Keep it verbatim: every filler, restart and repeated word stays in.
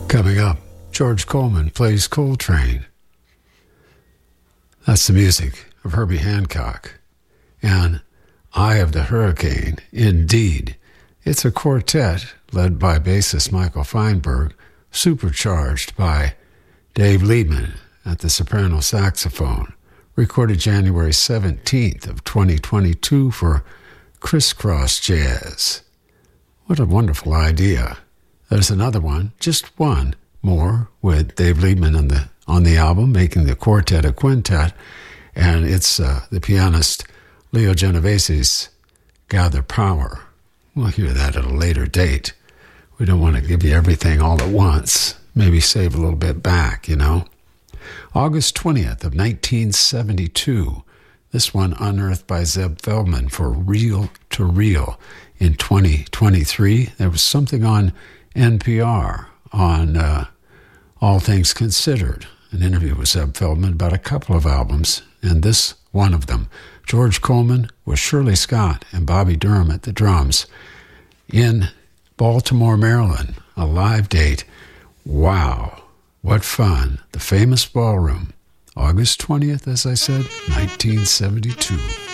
Coming up, George Coleman plays Coltrane. That's the music of Herbie Hancock. And Eye of the Hurricane, indeed. It's a quartet led by bassist Michael Feinberg, supercharged by Dave Liebman at the soprano saxophone, recorded January seventeenth of twenty twenty-two for Crisscross Jazz. What a wonderful idea. There's another one, just one more, with Dave Liebman on the on the album, making the quartet a quintet, and it's uh, the pianist Leo Genovese's Gather Power. We'll hear that at a later date. We don't want to give you everything all at once. Maybe save a little bit back, you know. August twentieth of nineteen seventy-two, this one unearthed by Zeb Feldman for Reel to Reel. In twenty twenty-three, there was something on N P R on uh, All Things Considered, an interview with Zeb Feldman about a couple of albums, and this one of them. George Coleman with Shirley Scott and Bobby Durham at the drums in Baltimore, Maryland, a live date. Wow, what fun. The famous ballroom, August twentieth, as I said, nineteen seventy-two.